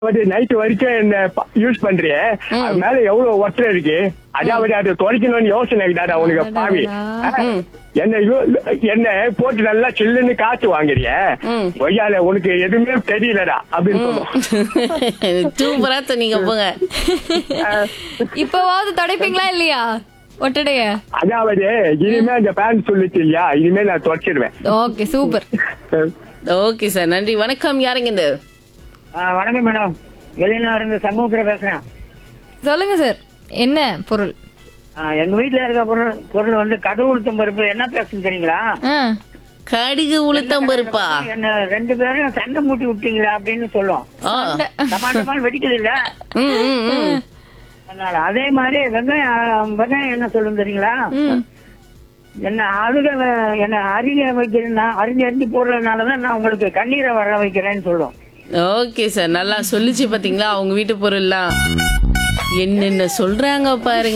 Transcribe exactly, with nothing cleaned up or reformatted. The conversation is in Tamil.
நைட் வரைக்கும் என்ன யூஸ் பண்றிய அது மேல எவ்வளவு ஒற்றை இருக்கு. அதாவது அது குறைக்கணும்னு யோசனை இருக்குடா உனக்கு பாவி. என்ன என்ன போட்டு நல்லா சில்லுன்னு காத்து வாங்குறிய ஒய்யால உனக்கு எதுவுமே தெரியலடா அப்படின்னு சொல்லுவோம். சூப்பரா சொன்னீங்க போங்க. இப்பவாவது தொடைப்பீங்களா இல்லையா ஒட்டடைய? அதாவது இனிமே அந்த பேன் சொல்லிச்சு இல்லையா, இனிமே நான் தொடச்சிடுவேன். Okay super. ஓகே சார், நன்றி. வணக்கம். யாருங்க இந்த? வணக்கம் மேடம், வெளியில இருந்து சமூகத்துல பேசுறேன். சொல்லுங்க சார், என்ன பொருள்? எங்க வீட்டுல இருக்க பொருள் பொருள் வந்து கடுகு உளுத்தம் பருப்பு. என்ன பேசுன்னு தெரியுங்களா? ஆ, கடுகு உளுத்தம் பருப்பா? என்ன ரெண்டு பேரும் சண்டை மூட்டி விட்டீங்களா அப்படின்னு சொல்லும். ஆ. டமாட்டமால் வெடிக்குது இல்ல, ம், ம், ம். அதனால அதே மாதிரி வெங்காயம் வெங்காயம் என்ன சொல்லும் தெரியுங்களா? என்ன அழுக என்ன அருகே வைக்கிறேன்னா அருகே அரிஞ்சு போடுறதுனாலதான் நான் உங்களுக்கு கண்ணீரை வர வைக்கிறேன்னு சொல்லும். ஓகே சார், நல்லா சொல்லிச்சு பாத்தீங்களா உங்க வீட்டு பொருள்லாம். என்னென்ன சொல்றாங்க பாருங்க.